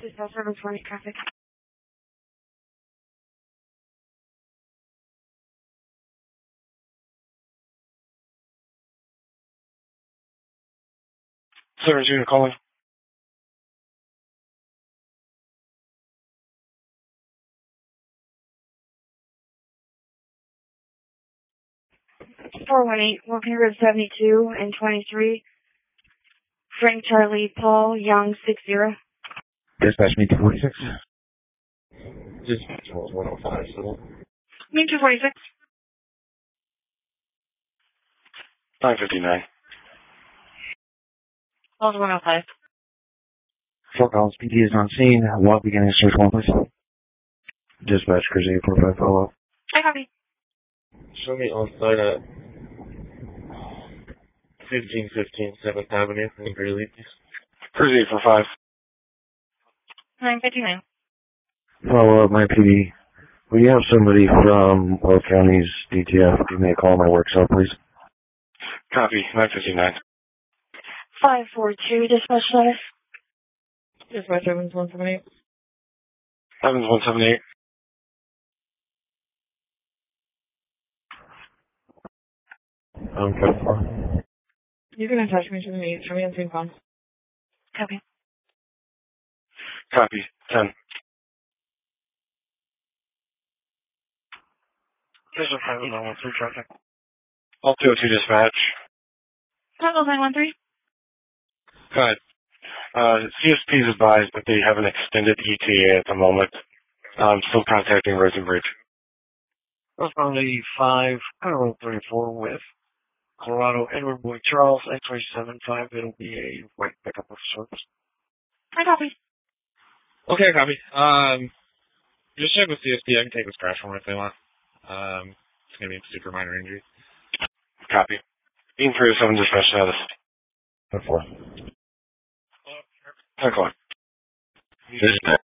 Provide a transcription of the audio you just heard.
Dispatch 720 traffic. Service unit calling. (418) Walking Road 72 and 23. Frank Charlie Paul Young 60. Dispatch me 246. Dispatch 105. Me 246. 959. Also 105. Fort Collins PD is on scene. Walk beginning search one, please. Dispatch Cruise 845 follow up. I copy. Show me on site at 1515 7th Avenue in Greeley, please. Cruise 845. 959. Follow up, my PD. Will you have somebody from Will County's DTF give me a call on my work cell, please? Copy. 959. 542 dispatch status. Dispatch Evans 178. Evans 178. Code 4. You can attach me to the meet. Show me on scene phone. Copy. Copy. 10. There's a 5113 traffic. All 202 dispatch. Total 913. Go ahead. CSP is advised that they have an extended ETA at the moment. Still contacting Rosen Bridge. Northbound 85, Road 34 with Colorado Edward Boyd Charles, X-ray 75. It'll be a white pickup of sorts. I copy. Okay, copy. Just check with CSP. I can take this crash one if they want. It's gonna be a super minor injury. Copy. Beam 307 dispatch status. 4. 10 o'clock. Dispatch.